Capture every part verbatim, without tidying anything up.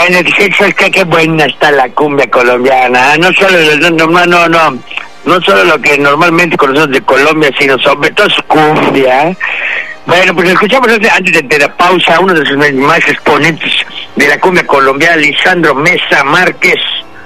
Bueno, es que qué buena está la cumbia colombiana. No solo, no, no, no, no, no solo lo que normalmente conocemos de Colombia, sino sobre todo su cumbia. Bueno, pues escuchamos antes de, de la pausa uno de sus más exponentes de la cumbia colombiana, Lisandro Mesa Márquez,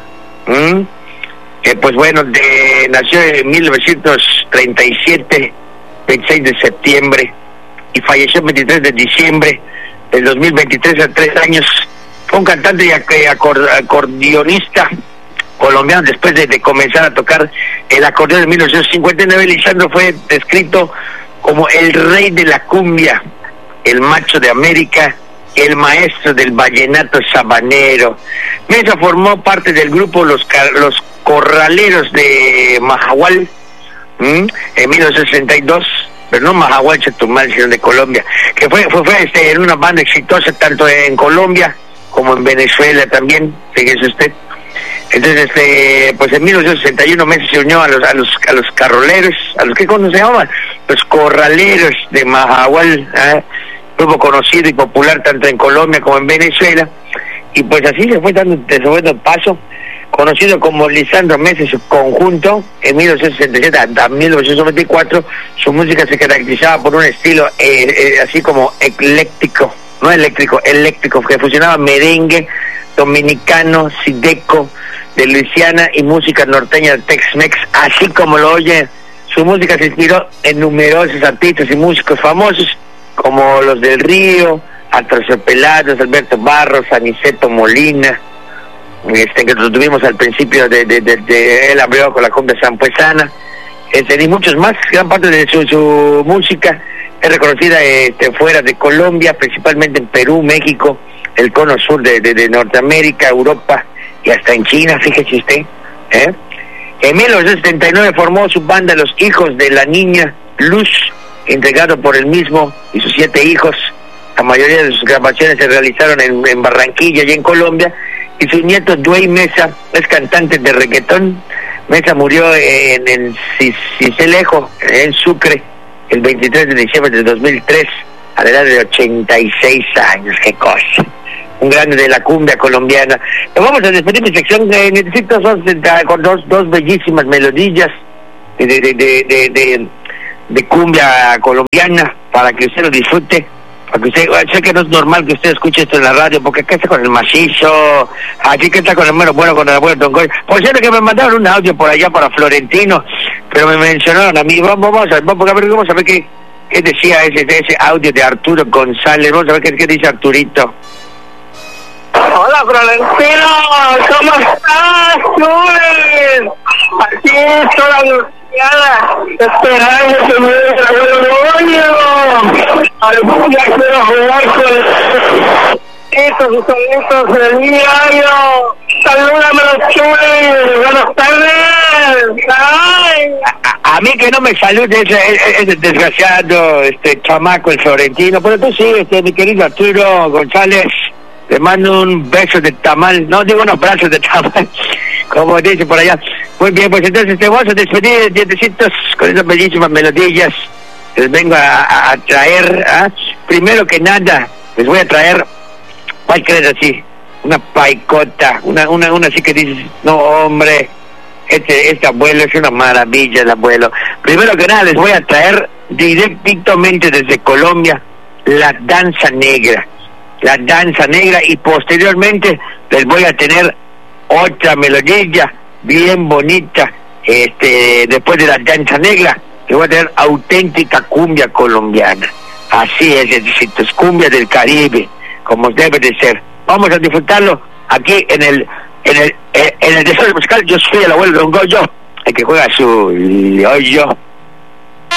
¿Mm? que pues bueno, de, nació en mil novecientos treinta y siete, veintiséis de septiembre, y falleció el veintitrés de diciembre del dos mil veintitrés, a tres años. Fue un cantante y acor, acordeonista colombiano. Después de, de comenzar a tocar el acordeón en mil novecientos cincuenta y nueve, Lisandro fue descrito como el rey de la cumbia, el macho de América, el maestro del vallenato sabanero. Mesa formó parte del grupo Los, los Corraleros de Majagual, ¿m? en mil novecientos sesenta y dos, pero no Majagual, Chetumal, sino de Colombia, que fue, fue, fue este, en una banda exitosa tanto en Colombia como en Venezuela también, fíjese usted. Entonces, este, pues en mil novecientos sesenta y uno Mesa se unió a los a los a los carroleros, a los que ¿cómo se llamaban? Los Corraleros de Majagual, ¿eh? Grupo conocido y popular tanto en Colombia como en Venezuela, y pues así se fue dando, se fue dando paso, conocido como Lisandro Mesa y su conjunto. En mil novecientos sesenta y siete a mil novecientos noventa y cuatro su música se caracterizaba por un estilo eh, eh, así como ecléctico, no eléctrico, eléctrico, que fusionaba merengue dominicano, sideco de Luisiana y música norteña de Tex-Mex, así como lo oye. Su música se inspiró en numerosos artistas y músicos famosos como los del Río, Aterciopelados, Alberto Barros, Aniceto Molina, este que lo tuvimos al principio de, de, de, de él abrió con la cumbia sampuesana, este, y muchos más. Gran parte de su, su música es reconocida este, fuera de Colombia, principalmente en Perú, México, el cono sur de, de, de Norteamérica, Europa y hasta en China, fíjese usted. ¿eh? En mil novecientos setenta y nueve formó su banda Los Hijos de la Niña Luz, integrado por él mismo y sus siete hijos. La mayoría de sus grabaciones se realizaron en, en Barranquilla y en Colombia, y su nieto Dwayne Mesa es cantante de reggaetón. Mesa murió en el Cicelejo, en Sucre, el veintitrés de diciembre de dos mil tres, a la edad de ochenta y seis años. ¡Qué cosa! Un grande de la cumbia colombiana. Nos vamos a despedir mi sección. Eh, necesito dos, con dos, dos bellísimas melodías de, de, de, de, de, de cumbia colombiana para que usted lo disfrute. Porque usted, sé que no es normal que usted escuche esto en la radio, porque acá está con el macizo, aquí que está con el mero bueno, con el abuelo Don Goy. Por cierto que me mandaron un audio por allá para Florentino, pero me mencionaron a mí. Vamos, vamos a ver, vamos a ver, vamos a ver qué, qué decía ese, ese audio de Arturo González. Vamos a ver qué, qué dice Arturito. Hola, Florentino, ¿cómo estás, Chules? Aquí estoy anunciada, esperando que me dé el abuelo Goño. Algún día quiero jugar con estos y solitos del diario. Salúdame, los Chules, buenas tardes. Ay. A, a mí que no me salude ese, ese, ese desgraciado, este chamaco, el Florentino, pero tú sí, este, mi querido Arturo González. Te mando un beso de tamal, no digo unos brazos de tamal, como dice por allá. Muy bien, pues entonces te vamos a despedir, dientecitos, con esas bellísimas melodías. Les vengo a, a, a traer, ¿ah? Primero que nada, les voy a traer, ¿cuál crees así? Una paicota, una, una, una así que dices, no hombre, este, este abuelo es una maravilla, el abuelo. Primero que nada, les voy a traer directamente desde Colombia la danza negra. La danza negra, y posteriormente les voy a tener otra melodía bien bonita, este, después de la danza negra, les voy a tener auténtica cumbia colombiana. Así es, es cumbia del Caribe, como debe de ser. Vamos a disfrutarlo aquí en el, en el, en el desorden musical. Yo soy el abuelo Don Goyo, el que juega su yoyo.